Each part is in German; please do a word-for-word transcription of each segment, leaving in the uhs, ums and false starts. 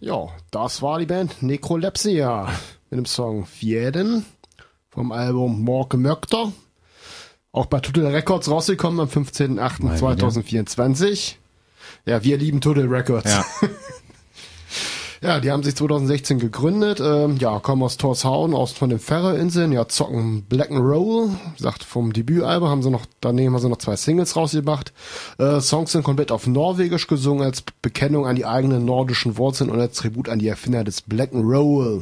Ja, das war die Band Necrolepsia mit dem Song Fjeden vom Album Morke Mökter. Auch bei Tuttle Records rausgekommen am fünfzehnten achten zweitausendvierundzwanzig. Ja, wir lieben Tuttle Records. Ja. Ja, die haben sich zweitausendsechzehn gegründet, ähm, ja, kommen aus Tórshavn, aus von den Färöerinseln, ja, zocken Black'n'Roll, sagt vom Debütalbum, haben sie noch, daneben haben sie noch zwei Singles rausgebracht. Äh, Songs sind komplett auf Norwegisch gesungen, als Bekennung an die eigenen nordischen Wurzeln und als Tribut an die Erfinder des Black'n'Roll.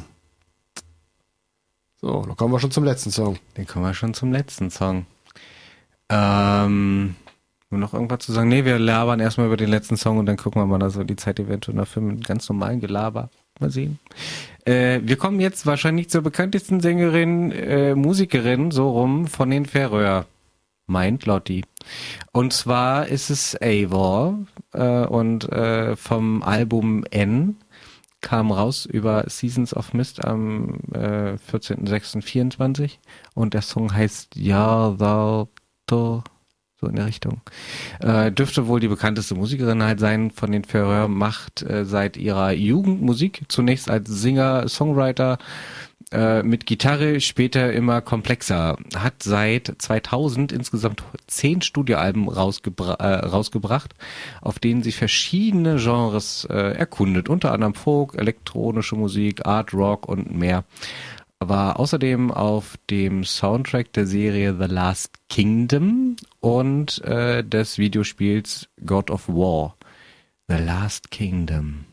So, dann kommen wir schon zum letzten Song. Dann kommen wir schon zum letzten Song. Ähm... Nur noch irgendwas zu sagen? Nee, wir labern erstmal über den letzten Song und dann gucken wir mal, dass wir die Zeit eventuell nach Film mit ganz normalen Gelaber. Mal sehen. Äh, wir kommen jetzt wahrscheinlich zur bekanntesten Sängerin, äh, Musikerin, so rum, von den Färöer. Meint Lotti. Und zwar ist es Eivor äh, und äh, vom Album N kam raus über Seasons of Mist am äh, vierzehnten sechsten vierundzwanzig und der Song heißt Jarðarto. So in der Richtung. Äh, dürfte wohl die bekannteste Musikerin halt sein von den Färöer, macht äh, seit ihrer Jugend Musik, zunächst als Singer, Songwriter äh, mit Gitarre, später immer komplexer. Hat seit zweitausend insgesamt zehn Studioalben rausgebra- äh, rausgebracht, auf denen sie verschiedene Genres äh, erkundet, unter anderem Folk, elektronische Musik, Art, Rock und mehr. War außerdem auf dem Soundtrack der Serie The Last Kingdom und äh, des Videospiels God of War. The Last Kingdom.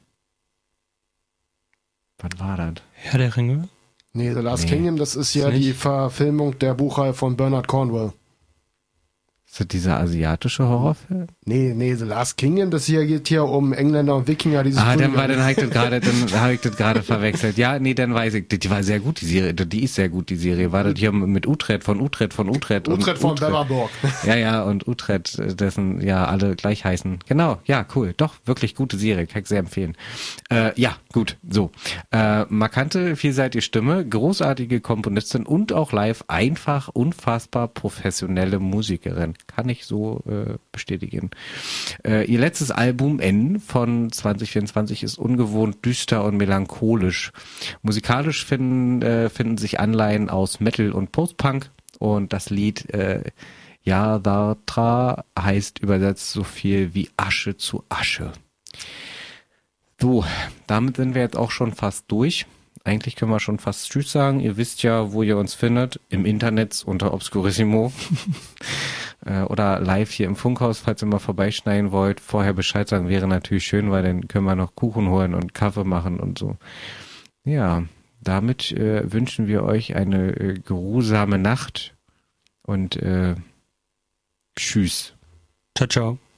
Was war das? Herr der Ringe? Nee, The Last Nee. Kingdom, das ist ja Nicht? die Verfilmung der Buchreihe von Bernard Cornwell. Ist das dieser asiatische Horrorfilm? Nee, nee, The Last Kingdom, das hier geht hier um Engländer und Wikinger, dieses Ah, dann Königreich. war dann habe ich das gerade, dann habe ich das gerade verwechselt. Ja, nee, dann weiß ich, die war sehr gut die Serie, die ist sehr gut die Serie. War das hier mit Utrecht von Utrecht von Utrecht und Utrecht von Bavaborg. Ja, ja, und Utrecht, dessen ja alle gleich heißen. Genau, ja, cool. Doch, wirklich gute Serie, kann ich sehr empfehlen. Äh, ja, gut, so. Äh, markante, vielseitige Stimme, großartige Komponistin und auch live einfach unfassbar professionelle Musikerin. Kann ich so äh, bestätigen. Äh, ihr letztes Album N von zwanzig vierundzwanzig ist ungewohnt düster und melancholisch. Musikalisch finden, äh, finden sich Anleihen aus Metal und Post-Punk und das Lied äh, Jarðartra heißt übersetzt so viel wie Asche zu Asche. So, damit sind wir jetzt auch schon fast durch. Eigentlich können wir schon fast Tschüss sagen. Ihr wisst ja, wo ihr uns findet. Im Internet unter Obscurissimo. äh, oder live hier im Funkhaus, falls ihr mal vorbeischneiden wollt. Vorher Bescheid sagen wäre natürlich schön, weil dann können wir noch Kuchen holen und Kaffee machen und so. Ja, damit äh, wünschen wir euch eine äh, geruhsame Nacht und äh, Tschüss. Ciao, ciao.